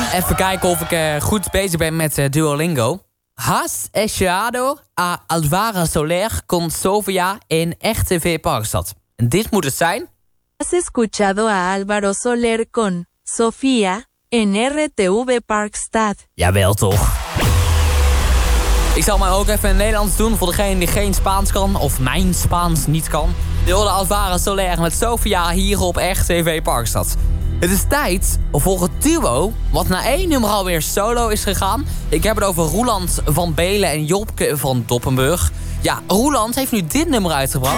Even kijken of ik goed bezig ben met Duolingo. Has echado a Alvaro Soler con Sofia in RTV Parkstad. En dit moet het zijn. ¿Has escuchado a Álvaro Soler con Sofía en RTV Parkstad? Jawel toch. Ik zal maar ook even in Nederlands doen voor degene die geen Spaans kan of mijn Spaans niet kan. Je hoorde Alvaro Soler met Sofia hier op RTV Parkstad. Het is tijd voor het duo wat na 1 nummer alweer solo is gegaan. Ik heb het over Roeland van Belen en Jobke van Doppenburg. Ja, Roeland heeft nu dit nummer uitgebracht.